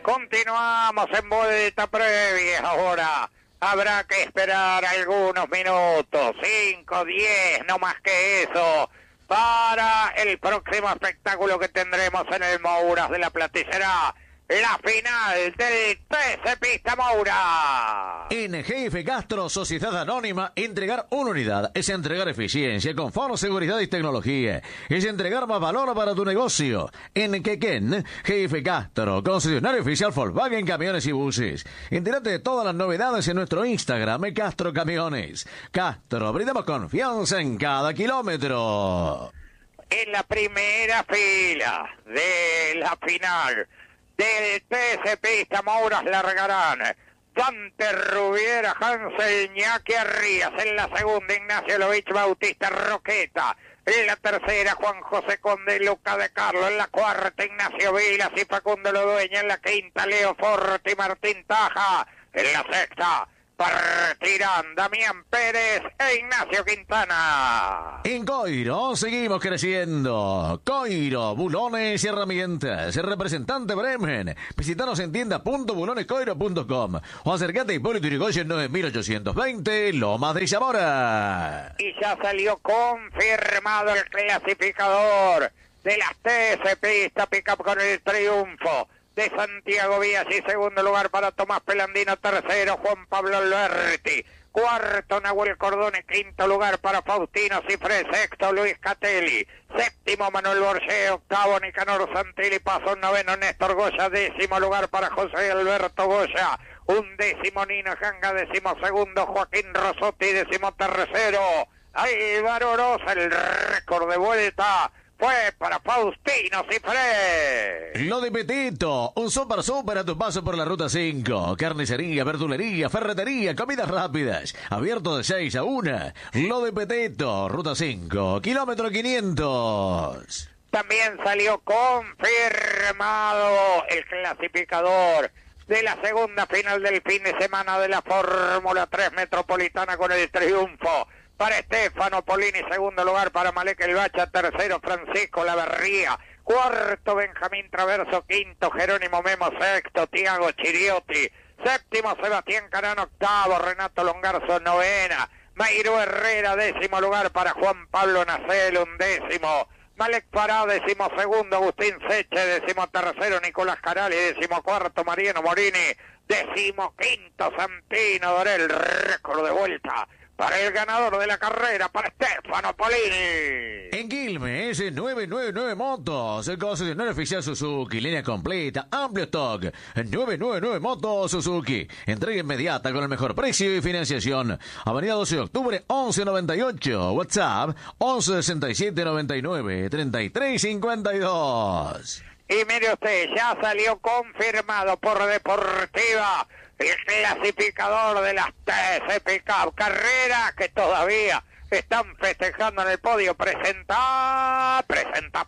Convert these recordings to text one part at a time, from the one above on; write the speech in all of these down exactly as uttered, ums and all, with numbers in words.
Continuamos en vuelta previa ahora. Habrá que esperar algunos minutos, cinco, diez, no más que eso, para el próximo espectáculo que tendremos en el Mouras de la Plata. Y será la final del T C Pista Moura. En G F Castro, Sociedad Anónima, entregar una unidad es entregar eficiencia, confort, seguridad y tecnología. Es entregar más valor para tu negocio. En Quequén, G F Castro, concesionario oficial Volkswagen Camiones y Buses. Entérate de todas las novedades en nuestro Instagram, Castro Camiones. Castro, brindamos confianza en cada kilómetro. En la primera fila de la final del T C Pista Mouras largarán Dante Rubiera, Hansel Iñaki Arrías. En la segunda, Ignacio Lovich Bautista Roqueta. En la tercera, Juan José Conde y Luca de Carlos. En la cuarta, Ignacio Vilas y Facundo Lodueña. En la quinta, Leo Forte y Martín Taja. En la sexta, partirán Damián Pérez e Ignacio Quintana. En Coiro seguimos creciendo. Coiro, bulones y herramientas. Representante Bremen. Visítanos en tienda punto bulones coiro punto com o acércate a Hipólito Yrigoyen nueve mil ochocientos veinte, Lomas de Zamora. Y ya salió confirmado el clasificador de las T C Pista Pickup con el triunfo de Santiago Vías y segundo lugar para Tomás Pelandino, tercero Juan Pablo Alberti, cuarto Nahuel Cordone, quinto lugar para Faustino Cifré, sexto Luis Catelli, séptimo Manuel Borges, octavo Nicanor Santilli, paso noveno Néstor Goya, décimo lugar para José Alberto Goya, undécimo Nino Janga, décimo segundo Joaquín Rosotti, décimo tercero Álvaro Rosa. El récord de vuelta fue para Faustino Cifré. Lo de Petito, un super super a tu paso por la ruta cinco. Carnicería, verdulería, ferretería, comidas rápidas. Abierto de seis a una. Lo de Petito, ruta cinco, kilómetro quinientos. También salió confirmado el clasificador de la segunda final del fin de semana de la Fórmula tres Metropolitana con el triunfo para Estefano Polini, segundo lugar para Malek El Bacha, tercero Francisco Laverría, cuarto Benjamín Traverso, quinto Jerónimo Memo, sexto Tiago Chiriotti, séptimo Sebastián Carano, octavo Renato Longarzo, novena Mayro Herrera, décimo lugar para Juan Pablo Nacel, undécimo Malek Pará, décimo segundo Agustín Seche, décimo tercero Nicolás Carali, décimo cuarto Mariano Morini, décimo quinto Santino Dorel. Récord de vuelta para el ganador de la carrera, para Estefano Polini. En Quilmes, nueve nueve nueve Motos, el concesionario oficial Suzuki, línea completa, amplio stock. nueve nueve nueve Motos Suzuki, entrega inmediata con el mejor precio y financiación. Avenida doce de octubre, once noventa y ocho, WhatsApp, once sesenta y siete noventa y nueve, treinta y tres cincuenta y dos. Y mire usted, ya salió confirmado por Deportiva el clasificador de las T C Pickup, carrera que todavía están festejando en el podio. Presenta, presenta,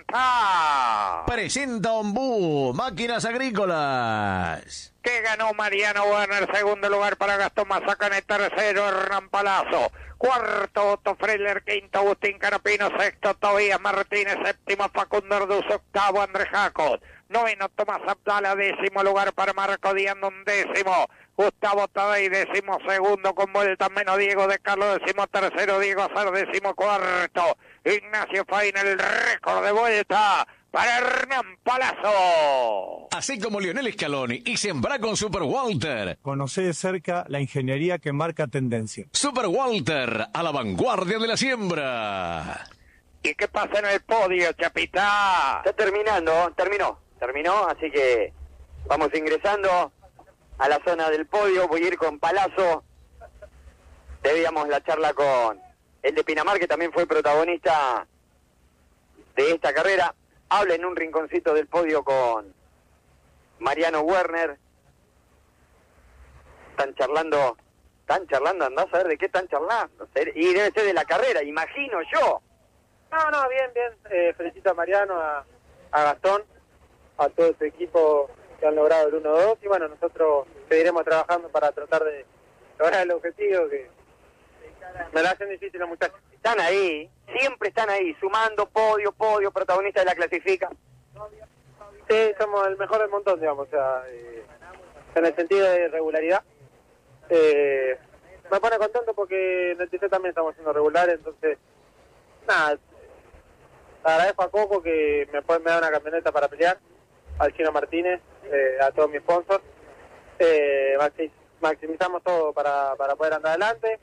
presenta. Presenta Ombú, máquinas agrícolas. Que ganó Mariano Werner, segundo lugar para Gastón Mazacane, tercero Hernán Palazzo, cuarto Otto Freiler, quinto Agustín Carapino, sexto Tobías Martínez, séptimo Facundo Arduz, octavo Andrés Jacot, noveno Tomás Abdala, décimo lugar para Marco Diando, undécimo Gustavo Tadei, décimo segundo con vuelta menos Diego de Carlos, décimo tercero Diego Azar, décimo cuarto Ignacio Faina. El récord de vuelta para Hernán Palazzo. Así como Lionel Scaloni y sembra con Super Walter. Conoce de cerca la ingeniería que marca tendencia. Super Walter, a la vanguardia de la siembra. ¿Y qué pasa en el podio, Chapita? Está terminando, terminó, terminó, así que vamos ingresando a la zona del podio. Voy a ir con Palazzo. Debíamos la charla con el de Pinamar, que también fue protagonista de esta carrera. Habla en un rinconcito del podio con Mariano Werner. Están charlando, están charlando, andás a ver de qué están charlando. Y debe ser de la carrera, imagino yo. No, no, bien, bien. Eh, felicito a Mariano, a, a Gastón, a todo ese equipo que han logrado el uno dos. Y bueno, nosotros seguiremos trabajando para tratar de lograr el objetivo, que me la hacen difícil los muchachos. Están ahí, siempre están ahí, sumando podio, podio, protagonista de la clasifica. Sí, somos el mejor del montón, digamos, o sea, eh, en el sentido de regularidad. Eh, me pone contento porque en el T C también estamos siendo regulares, entonces, nada, agradezco a Coco que me, me da una camioneta para pelear, al Chino Martínez, eh, a todos mis sponsors. Eh, maximizamos todo para, para poder andar adelante.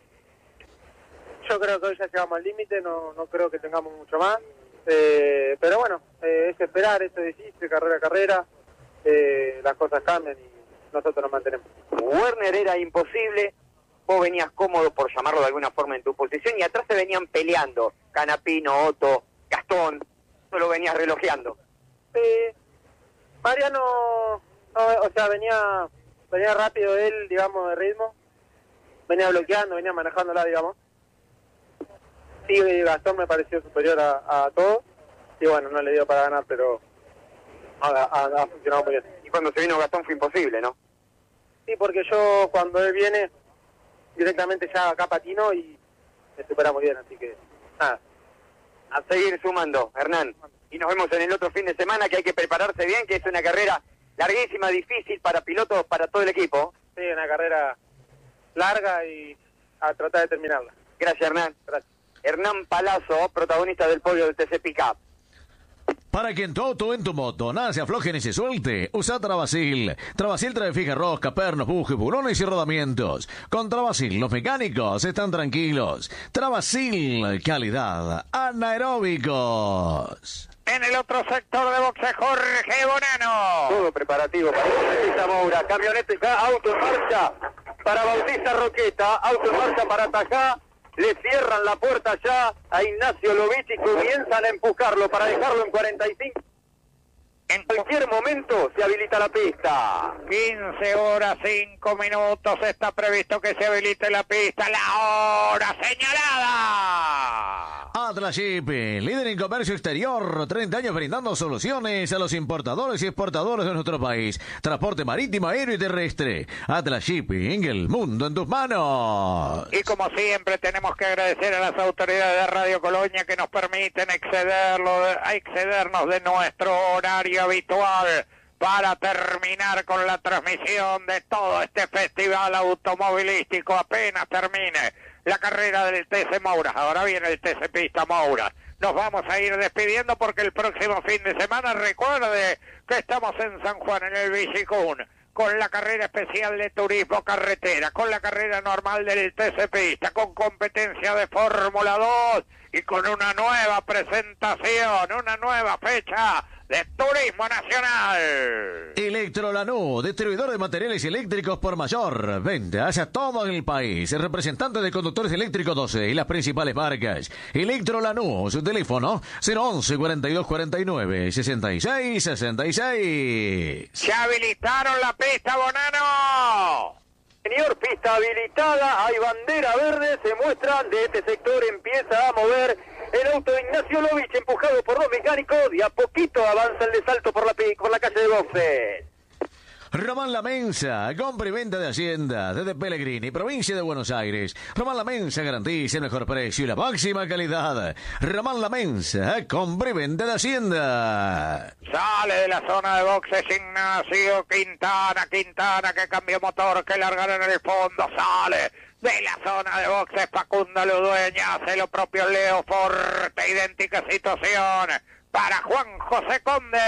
Yo creo que hoy ya llegamos al límite, no, no creo que tengamos mucho más. Eh, pero bueno, eh, es esperar, esto es difícil, carrera a carrera, eh, las cosas cambian y nosotros nos mantenemos. Werner era imposible, vos venías cómodo, por llamarlo de alguna forma, en tu posición, y atrás se venían peleando, Canapino, Otto, Gastón, solo venías relojeando. Eh, Mariano, no, o sea, venía venía rápido él, digamos, de ritmo, venía bloqueando, venía manejándola, digamos. Sí, Gastón me pareció superior a, a todos, y bueno, no le dio para ganar, pero ha, ha, ha funcionado muy bien. Y cuando se vino Gastón fue imposible, ¿no? Sí, porque yo cuando él viene, directamente ya acá patino y me supera muy bien, así que nada. A seguir sumando, Hernán. Y nos vemos en el otro fin de semana, que hay que prepararse bien, que es una carrera larguísima, difícil para pilotos, para todo el equipo. Sí, una carrera larga y a tratar de terminarla. Gracias, Hernán. Gracias. Hernán Palazzo, protagonista del podio del T C Pickup. Para que en tu auto o en tu moto nada se afloje ni se suelte, usa Travasil. Travasil trae fija rosca, pernos, buje, bulones y rodamientos. Con Travasil los mecánicos están tranquilos. Travasil, calidad anaeróbicos. En el otro sector de boxe, Jorge Bonano. Todo preparativo para Bautista Moura. Camioneta, auto en marcha para Bautista Roqueta. Auto en marcha para Tajá. Le cierran la puerta ya a Ignacio Lovich y comienzan a empujarlo para dejarlo en cuarenta y cinco. En cualquier momento se habilita la pista. quince horas, cinco minutos. Está previsto que se habilite la pista. La hora señalada. Atlas Shipping, líder en comercio exterior, treinta años brindando soluciones a los importadores y exportadores de nuestro país. Transporte marítimo, aéreo y terrestre. Atlas Shipping, el mundo en tus manos. Y como siempre tenemos que agradecer a las autoridades de Radio Colonia que nos permiten excederlo, excedernos de nuestro horario habitual para terminar con la transmisión de todo este festival automovilístico. Apenas termine la carrera del T C Moura, ahora viene el T C Pista Moura. Nos vamos a ir despidiendo porque el próximo fin de semana, recuerde que estamos en San Juan, en el Bicicún, con la carrera especial de turismo carretera, con la carrera normal del T C Pista, con competencia de Fórmula dos y con una nueva presentación, una nueva fecha de Turismo Nacional. Electro Lanús, distribuidor de materiales eléctricos por mayor. Venta hacia todo el país. El representante de conductores eléctricos doce y las principales marcas. Electro Lanús, su teléfono cero once, cuarenta y dos cuarenta y nueve, sesenta y seis sesenta y seis. ¿Se habilitaron la pista, Bonano? Señor, pista habilitada, hay bandera verde, se muestra, de este sector empieza a mover el auto de Ignacio Lovich, empujado por los mecánicos, y a poquito avanza el de salto por la, por la calle de boxes. Román La Mensa, compra y venta de Hacienda, desde Pellegrini, provincia de Buenos Aires. Román La Mensa garantiza el mejor precio y la máxima calidad. Román La Mensa, compra y venta de Hacienda. Sale de la zona de boxes Ignacio Quintana, Quintana que cambió motor, que largaron en el fondo, sale de la zona de boxes Facundo Ludueña, hace lo propio Leo Forte, idéntica situación para Juan José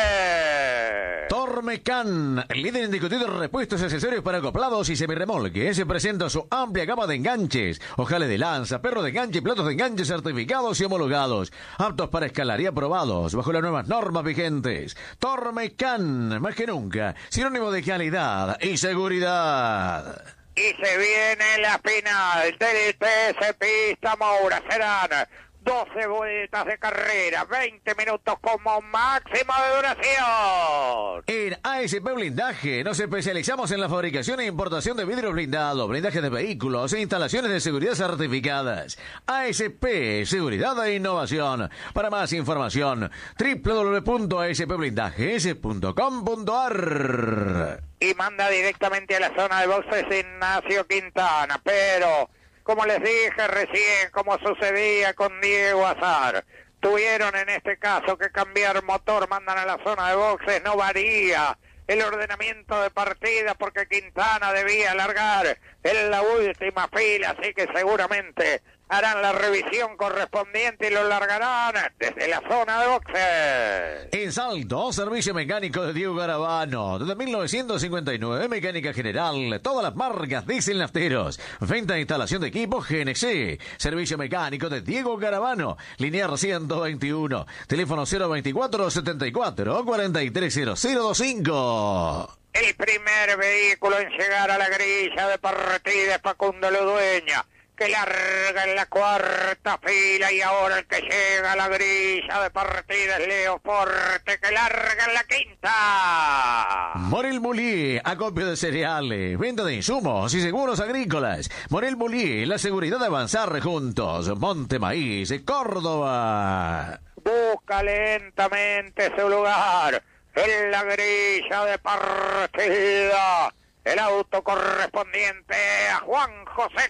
Conde. Tormecan, líder indiscutido de repuestos y accesorios para acoplados y semirremolques, se presenta su amplia gama de enganches, ojales de lanza, perros de enganche y platos de enganche certificados y homologados, aptos para escalar y aprobados bajo las nuevas normas vigentes. Tormecan, más que nunca, sinónimo de calidad y seguridad. Y se viene la final del T C Pista Moura. Serán doce vueltas de carrera, veinte minutos como máximo de duración. En A S P Blindaje nos especializamos en la fabricación e importación de vidrio blindado, blindaje de vehículos e instalaciones de seguridad certificadas. A S P, seguridad e innovación. Para más información, doble u doble u doble u punto a s p blindajes punto com punto a r. Y manda directamente a la zona de boxes Ignacio Quintana, pero como les dije recién, como sucedía con Diego Azar, tuvieron en este caso que cambiar motor, mandan a la zona de boxes, no varía el ordenamiento de partida porque Quintana debía largar en la última fila, así que seguramente harán la revisión correspondiente y lo largarán desde la zona de boxes. En Salto, servicio mecánico de Diego Garabano. Desde mil novecientos cincuenta y nueve, mecánica general, todas las marcas diésel nafteros. Venta e instalación de equipos G N C. Servicio mecánico de Diego Garabano. Linear ciento veintiuno. Teléfono cero veinticuatro setenta y cuatro cuarenta y tres cero cero veinticinco. El primer vehículo en llegar a la grilla de partida es Facundo Ludueña, que larga en la cuarta fila, y ahora el que llega a la grilla de partida es Leo Forte, que larga en la quinta. Morel Mulí, acopio de cereales, venta de insumos y seguros agrícolas. Morel Mulí, la seguridad de avanzar juntos. Monte Maíz, Córdoba. Busca lentamente su lugar en la grilla de partida el auto correspondiente a Juan José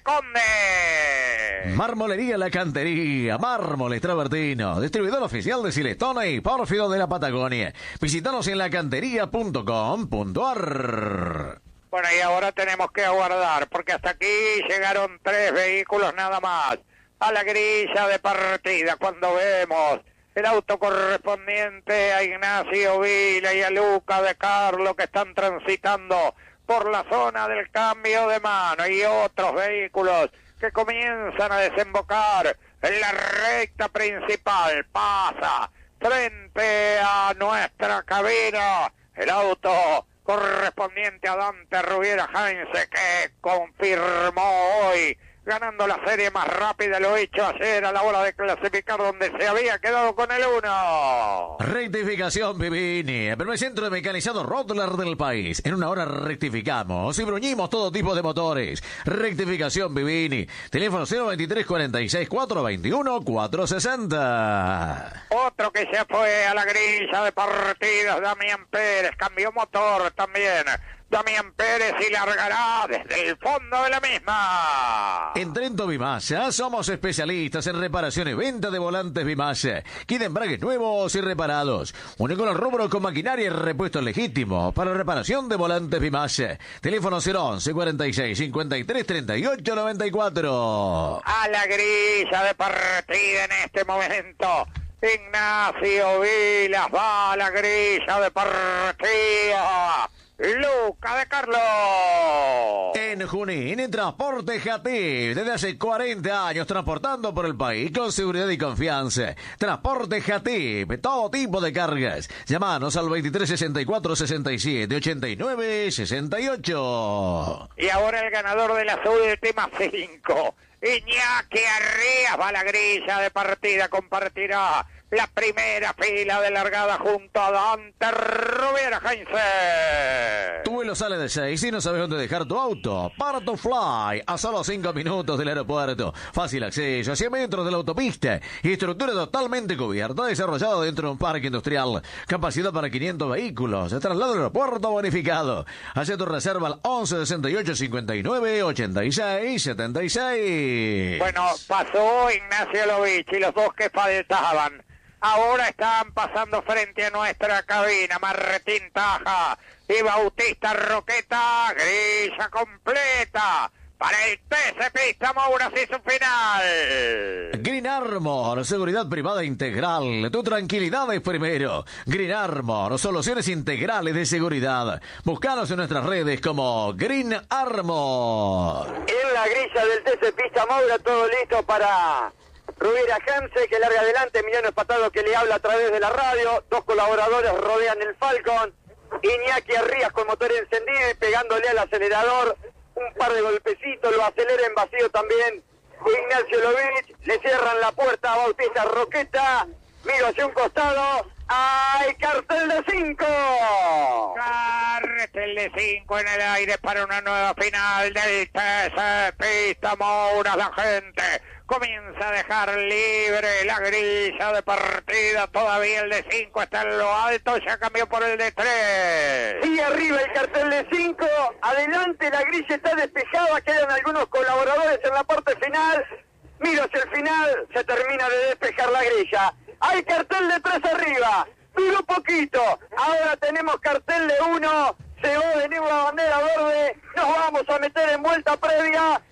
Conde. Marmolería La Cantería, mármoles travertino, distribuidor oficial de Silestone y Pórfido de la Patagonia. Visítanos en lacantería punto com punto a r. Bueno, y ahora tenemos que aguardar, porque hasta aquí llegaron tres vehículos nada más a la grilla de partida. Cuando vemos el auto correspondiente a Ignacio Vila y a Luca de Carlo, que están transitando por la zona del cambio de mano, y otros vehículos que comienzan a desembocar en la recta principal, pasa frente a nuestra cabina el auto correspondiente a Dante Rubiera Heinze, que confirmó hoy ganando la serie más rápida, lo hecho ayer a la hora de clasificar, donde se había quedado con el uno. Rectificación Vivini, el primer centro de mecanizado Rottler del país. En una hora rectificamos y bruñimos todo tipo de motores. Rectificación Vivini, teléfono cero veintitrés cuarenta y seis cuatrocientos veintiuno cuatrocientos sesenta. Otro que se fue a la grilla de partidas, Damián Pérez, cambió motor también Damián Pérez, y largará desde el fondo de la misma. En Trento Bimasa somos especialistas en reparación y venta de volantes Bimasa. Kit embragues nuevos y reparados. Único en el rubro con maquinaria y repuestos legítimos para reparación de volantes Bimasa. Teléfono cero once cuarenta y seis cincuenta y tres treinta y ocho noventa y cuatro. A la grilla de partida en este momento Ignacio Vilas va a la grilla de partida. Luca de Carlos. En Junín, en Transporte Jatip, desde hace cuarenta años transportando por el país con seguridad y confianza. Transporte Jatip, todo tipo de cargas. Llámanos al veintitrés sesenta y cuatro sesenta y siete ochenta y nueve sesenta y ocho. Y ahora el ganador de las últimas cinco, Iñaki Arrías, va a la grilla de partida, compartirá la primera fila de largada junto a Dante Rubiera Heinze. Tu vuelo sale de seis y no sabes dónde dejar tu auto. Parto Fly, a solo cinco minutos del aeropuerto. Fácil acceso, a cien metros de la autopista. Y estructura totalmente cubierta, desarrollado dentro de un parque industrial. Capacidad para quinientos vehículos. Traslado al aeropuerto bonificado. Hace tu reserva al once sesenta y ocho cincuenta y nueve ochenta y seis setenta y seis. Bueno, pasó Ignacio Lovich y los dos que faltaban ahora están pasando frente a nuestra cabina. Martín Taja y Bautista Roqueta, grilla completa para el T C Pista Mouras y su final. Green Armor, seguridad privada integral. Tu tranquilidad es primero. Green Armor, soluciones integrales de seguridad. Búscanos en nuestras redes como Green Armor. En la grilla del T C Pista Mouras, todo listo para Rubiera Heinze, que larga adelante. Emiliano Espatado, que le habla a través de la radio. Dos colaboradores rodean el Falcon. Iñaki Arrías con motor encendido y pegándole al acelerador. Un par de golpecitos, lo acelera en vacío también Ignacio Lovich. Le cierran la puerta a Bautista Roqueta. Miro hacia un costado. ¡Ay, cartel de cinco! Cartel de cinco en el aire para una nueva final del T C Pista Mouras. La gente comienza a dejar libre la grilla de partida. Todavía el de cinco está en lo alto, ya cambió por el de tres. Y arriba el cartel de cinco. Adelante, la grilla está despejada. Quedan algunos colaboradores en la parte final. Miro hacia el final, se termina de despejar la grilla. Hay cartel de tres arriba. Duró poquito. Ahora tenemos cartel de uno. Llegó de nuevo la bandera verde. Nos vamos a meter en vuelta previa.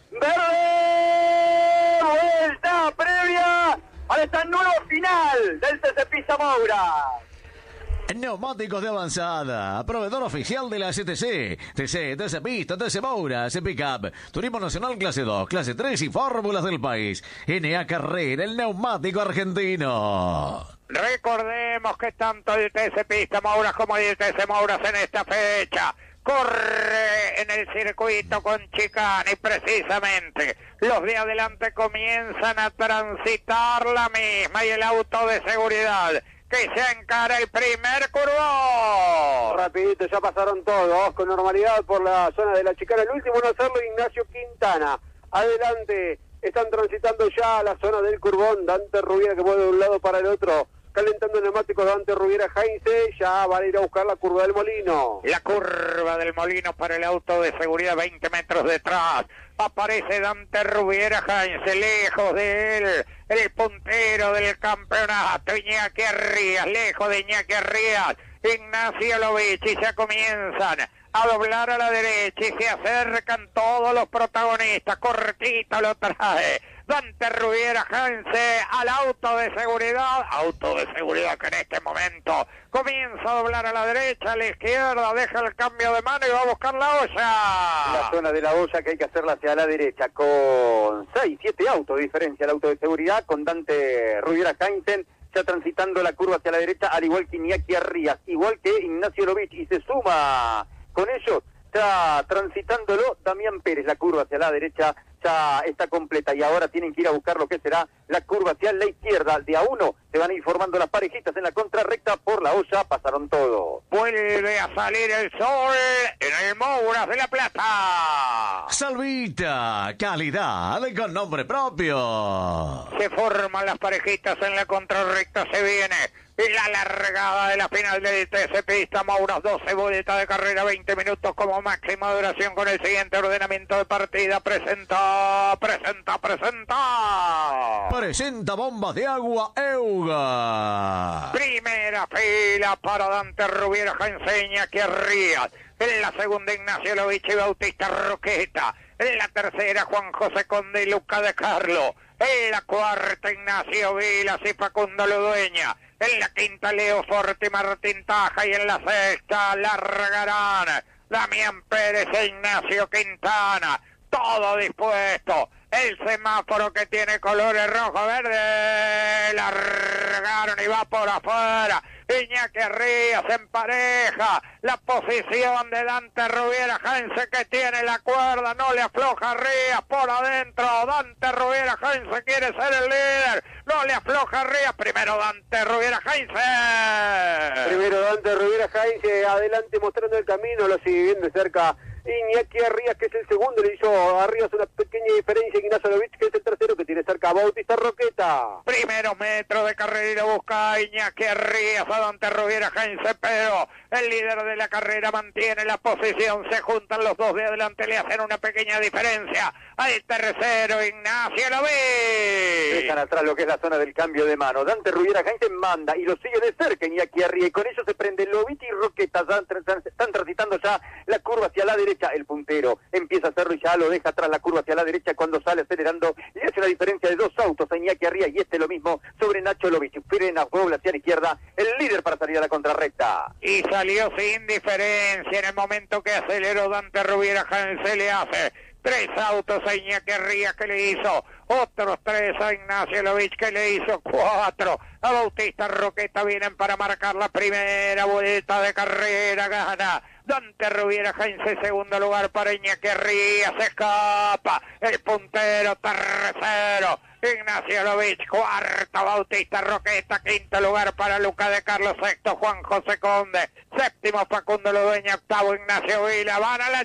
Verde. Vuelta previa. Ahora está el nuevo final del T C Pista Moura. Neumáticos de avanzada, proveedor oficial de la C T C, T C, T C Pista, T C Moura, C Pickup, Turismo Nacional clase dos, clase tres y fórmulas del país. N A Carrera, el neumático argentino. Recordemos que tanto el T C Pista Moura como el T C Mouras en esta fecha corre en el circuito con chicane y precisamente los de adelante comienzan a transitar la misma y el auto de seguridad que se encara el primer curvón. Rapidito, ya pasaron todos con normalidad por la zona de la chicana. El último en hacerlo, Ignacio Quintana. Adelante, están transitando ya la zona del curvón. Dante Rubiera que mueve de un lado para el otro. Calentando el neumático Dante Rubiera Heinze. Ya van a ir a buscar la curva del Molino. La curva del Molino para el auto de seguridad, veinte metros detrás. Aparece Dante Rubiera Heinze, lejos de él, el puntero del campeonato, Iñaki Arrías, lejos de Iñaki Arrías, Ignacio Lovich, y ya comienzan a doblar a la derecha y se acercan todos los protagonistas. Cortito lo trae Dante Rubiera Heinze al auto de seguridad, auto de seguridad que en este momento comienza a doblar a la derecha, a la izquierda, deja el cambio de mano y va a buscar la olla. La zona de la olla que hay que hacerla hacia la derecha, con seis, siete autos de diferencia el auto de seguridad, con Dante Rubiera Heinze ya transitando la curva hacia la derecha, al igual que Iñaki Arrías, igual que Ignacio Lovich, y se suma con ellos, está transitándolo Damián Pérez, la curva hacia la derecha ya está completa y ahora tienen que ir a buscar lo que será la curva hacia la izquierda. De a uno se van a ir formando las parejitas en la contrarrecta por la olla, pasaron todo. Vuelve a salir el sol en el Mouras de la Plata. Salvita, calidad con nombre propio. Se forman las parejitas en la contrarrecta, se viene y la largada de la final del T C Pista Mouras, doce vueltas de carrera, veinte minutos como máxima duración con el siguiente ordenamiento de partida. Presenta, presenta, presenta. Presenta bombas de agua Euga. Primera fila para Dante Rubiera Heinze, Iñaki Arrías. En la segunda, Ignacio Lovich y Bautista Roqueta. En la tercera, Juan José Conde y Luca de Carlo. En la cuarta, Ignacio Vilas y Facundo Ludueña. En la quinta, Leo Forte y Martín Taja. Y en la sexta, largarán Damián Pérez e Ignacio Quintana. Todo dispuesto. El semáforo que tiene colores rojo-verde. Largaron y va por afuera. Iñaki Arrías en pareja. La posición de Dante Rubiera Heinze que tiene la cuerda. No le afloja Arrías por adentro. Dante Rubiera Heinze quiere ser el líder. No le afloja Arrías. Primero Dante Rubiera Heinze. Primero Dante Rubiera Heinze adelante mostrando el camino. Lo sigue bien de cerca Iñaki Arrías, que es el segundo, le hizo a Arrías una pequeña diferencia. Ignacio Lovich, que es el tercero, que tiene cerca a Bautista Roqueta. Primeros metros de carrera y lo busca Iñaki Arrías a Dante Rubiera Heinze, pero el líder de la carrera mantiene la posición. Se juntan los dos de adelante, le hacen una pequeña diferencia al tercero, Ignacio Lovich. Dejan atrás lo que es la zona del cambio de mano. Dante Rubiera Heinze manda y lo sigue de cerca Iñaki Arrías, y con ello se prende Lovich y Roqueta. Están transitando ya la curva hacia la derecha. El puntero empieza a hacerlo y ya lo deja atrás la curva hacia la derecha cuando sale acelerando y hace la diferencia de dos autos a Iñaki Arrías, y este lo mismo sobre Nacho Lovich. Frena, dobla hacia la izquierda, el líder para salir a la contrarrecta. Y salió sin diferencia en el momento que aceleró Dante Rubiera Heinze. Le hace tres autos a Iñaki Arrías, que le hizo otros tres a Ignacio Lovich, que le hizo cuatro a Bautista Roqueta. Vienen para marcar la primera vuelta de carrera. Gana Dante Rubiera Heinze, segundo lugar para Iñaki Arrías. Se escapa el puntero, tercero Ignacio Lovich, cuarto Bautista Roqueta, quinto lugar para Luca de Carlos, sexto Juan José Conde, séptimo Facundo Ludueña, octavo Ignacio Vila. Van a la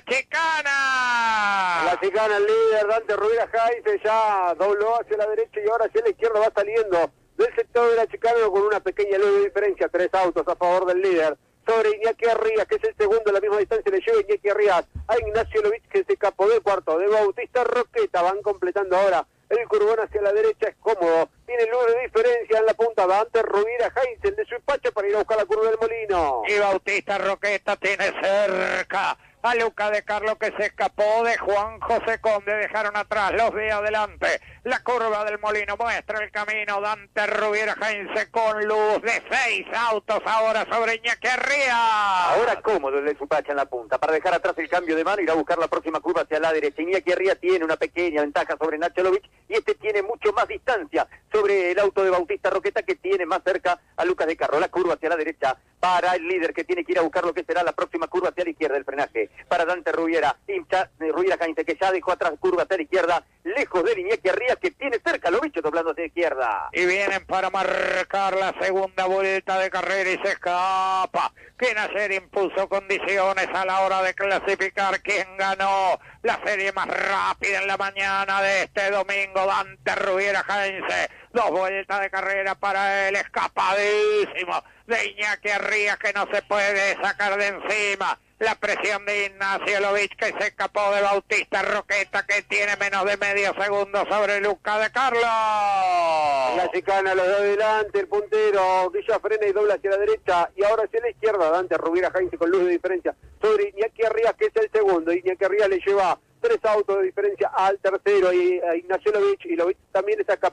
chicana. La chicana, el líder Dante Rubiera Heinze ya dobló hacia la derecha y ahora hacia la izquierda va saliendo del sector de la chicana con una pequeña leve diferencia, tres autos a favor del líder sobre Iñaki Arrías, que es el segundo. La misma distancia le lleva Iñaki Arrías a Ignacio Lovich, que se escapó del cuarto de Bautista Roqueta. Van completando ahora el curvón hacia la derecha, es cómodo, tiene luz de diferencia en la punta. Dante Rubiera Heinz de su empacho para ir a buscar la curva del Molino. Y Bautista Roqueta tiene cerca a Luca de Carlo, que se escapó de Juan José Conde. Dejaron atrás los de adelante. La curva del Molino muestra el camino. Dante Rubiera Heinz con luz de seis autos ahora sobre Iñaki Arría. Ahora cómodo el de Supacha en la punta para dejar atrás el cambio de mano y ir a buscar la próxima curva hacia la derecha. Iñaki Arría tiene una pequeña ventaja sobre Nacho Lovich y este tiene mucho más distancia sobre el auto de Bautista Roqueta, que tiene más cerca a Lucas de Carlo. La curva hacia la derecha para el líder, que tiene que ir a buscar lo que será la próxima curva hacia la izquierda del frenaje. Para Dante Rubiera, hincha de Rubiera Heinz, que ya dejó atrás curva hacia la izquierda, lejos de Iñaki Arría, que tiene cerca los bichos doblando hacia la izquierda. Y vienen para marcar la segunda vuelta de carrera y se escapa. Quien ayer impuso condiciones a la hora de clasificar, quien ganó la serie más rápida en la mañana de este domingo, Dante Rubiera Heinz. Dos vueltas de carrera para él, escapadísimo de Iñaki Arría, que no se puede sacar de encima. La presión de Ignacio Lovich, que se escapó de Bautista Roqueta, que tiene menos de medio segundo sobre Luca de Carlo. La chicana, los de adelante, el puntero, Villa frena y dobla hacia la derecha, y ahora hacia la izquierda, Dante Rubiera Heinz con luz de diferencia sobre Iñaki Arría, que es el segundo. Iñaki Arría le lleva tres autos de diferencia al tercero, y a Ignacio Lovich, y Lovich también está